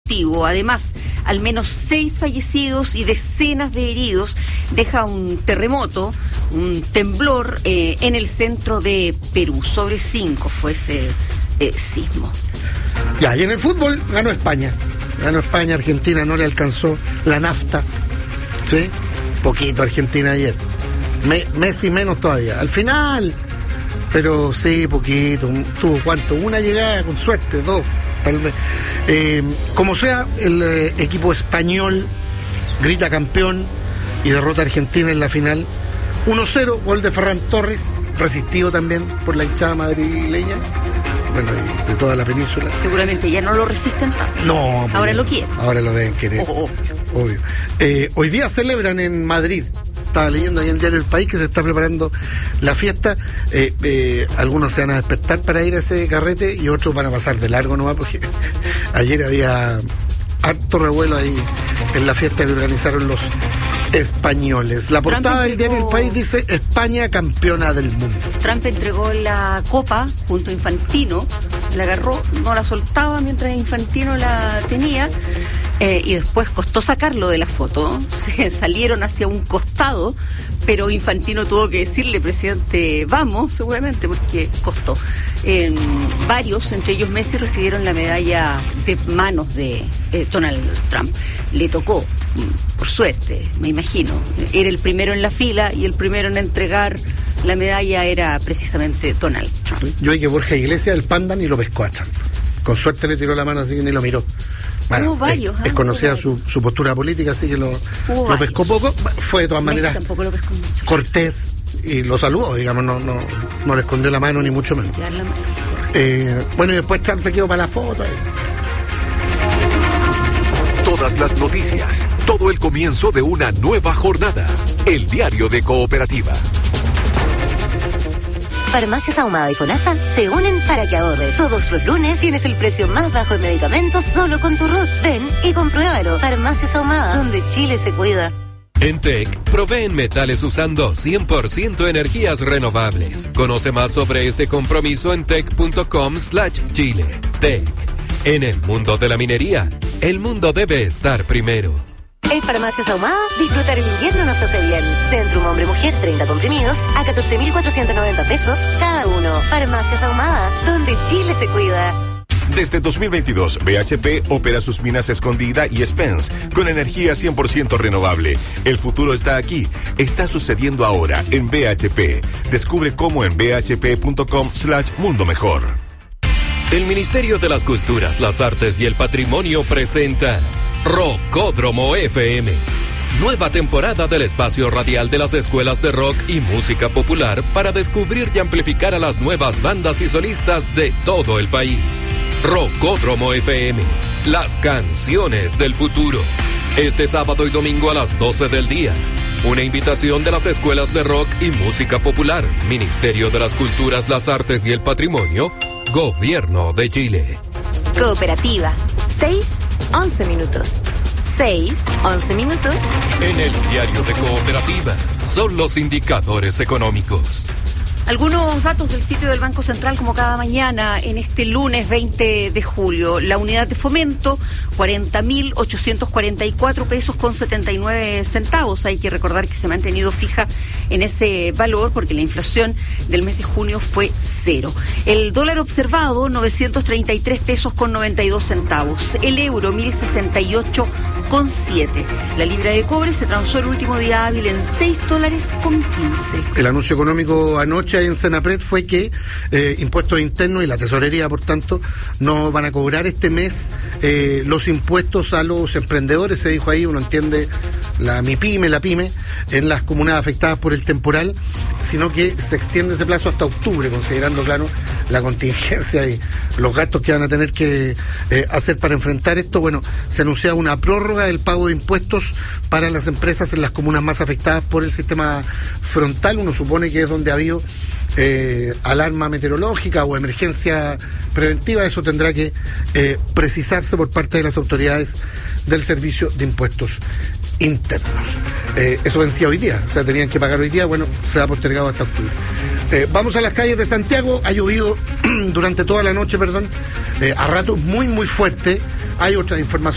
exhaustivo. Además, al menos 6 fallecidos y decenas de heridos deja un terremoto, un temblor en el centro de Perú. Sobre 5 fue ese sismo. Ya, y en el fútbol ganó España. Argentina no le alcanzó la nafta. ¿Sí? Poquito Argentina ayer. Messi menos todavía. Al final, pero sí, poquito. Tuvo cuánto, una llegada con suerte, 2, tal vez. Como sea, el equipo español grita campeón y derrota a Argentina en la final. 1-0, gol de Ferran Torres, resistido también por la hinchada madrileña. Bueno, y de toda la península. Seguramente ya no lo resisten tanto. No. Ahora lo quieren. Ahora lo deben querer. Obvio. Hoy día celebran en Madrid. Estaba leyendo ahí en el diario El País que se está preparando la fiesta. Algunos se van a despertar para ir a ese carrete y otros van a pasar de largo nomás, porque ayer había harto revuelo ahí en la fiesta que organizaron los españoles. La portada del diario El País dice: España campeona del mundo. Trump entregó la copa junto a Infantino, la agarró, no la soltaba mientras Infantino la tenía. Y después costó sacarlo de la foto, se salieron hacia un costado, pero Infantino tuvo que decirle: presidente, vamos, seguramente, porque costó. Varios, entre ellos Messi, recibieron la medalla de manos de Donald Trump. Le tocó, por suerte, me imagino. Era el primero en la fila y el primero en entregar la medalla era precisamente Donald Trump. Yo vi que Borja Iglesias, el panda, ni lo pescó a Trump. Con suerte le tiró la mano así que ni lo miró. Bueno, hubo varios, es conocida su postura política, así que lo pescó poco. Fue de todas maneras tampoco lo pescó mucho. Cortés y lo saludó, digamos, no le escondió la mano ni mucho menos. Bueno, y después Trump se quedó para la foto. Todas las noticias, todo el comienzo de una nueva jornada. El diario de Cooperativa. Farmacias Ahumada y FONASA se unen para que ahorres. Todos los lunes tienes el precio más bajo en medicamentos solo con tu RUT. Ven y compruébalo. Farmacias Ahumada, donde Chile se cuida. En TEC, proveen metales usando 100% energías renovables. Conoce más sobre este compromiso en tec.com/Chile. TEC. En el mundo de la minería, el mundo debe estar primero. En Farmacias Ahumada, disfrutar el invierno nos hace bien. Centrum Hombre-Mujer, 30 comprimidos a 14.490 pesos cada uno. Farmacias Ahumada, donde Chile se cuida. Desde 2022, BHP opera sus minas Escondida y Spence con energía 100% renovable. El futuro está aquí. Está sucediendo ahora en BHP. Descubre cómo en bhp.com/mundo mejor. El Ministerio de las Culturas, las Artes y el Patrimonio presenta Rockódromo FM. Nueva temporada del espacio radial de las escuelas de rock y música popular para descubrir y amplificar a las nuevas bandas y solistas de todo el país. Rockódromo FM, las canciones del futuro. Este sábado y domingo a las 12 del día. Una invitación de las escuelas de rock y música popular, Ministerio de las Culturas, las Artes y el Patrimonio, Gobierno de Chile. Cooperativa, 6-11 minutos. 6-11 minutos. En el diario de Cooperativa, son los indicadores económicos. Algunos datos del sitio del Banco Central, como cada mañana, en este lunes 20 de julio. La unidad de fomento, 40.844 pesos con 79 centavos. Hay que recordar que se ha mantenido fija en ese valor porque la inflación del mes de junio fue 0. El dólar observado, 933 pesos con 92 centavos. El euro, 1.068,7. La libra de cobre se transó el último día hábil en $6,15. El anuncio económico anoche en Senapred fue que impuestos internos y la tesorería, por tanto, no van a cobrar este mes los impuestos a los emprendedores. Se dijo ahí, uno entiende la pyme, en las comunas afectadas por el temporal, sino que se extiende ese plazo hasta octubre, considerando, claro, la contingencia y los gastos que van a tener que hacer para enfrentar esto. Bueno, se anuncia una prórroga del pago de impuestos para las empresas en las comunas más afectadas por el sistema frontal. Uno supone que es donde ha habido alarma meteorológica o emergencia preventiva. Eso tendrá que precisarse por parte de las autoridades del Servicio de Impuestos Internos. Eso vencía hoy día, o sea, tenían que pagar hoy día. Bueno, se ha postergado hasta octubre. Vamos a las calles de Santiago. Ha llovido durante toda la noche, a ratos muy fuerte. Hay otra información.